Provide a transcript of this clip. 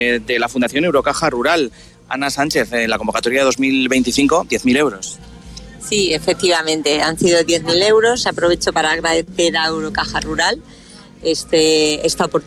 de la Fundación Eurocaja Rural. Ana Sánchez, en la convocatoria de 2025, 10.000 euros. Sí, efectivamente, han sido 10.000 euros. Aprovecho para agradecer a Eurocaja Rural esta oportunidad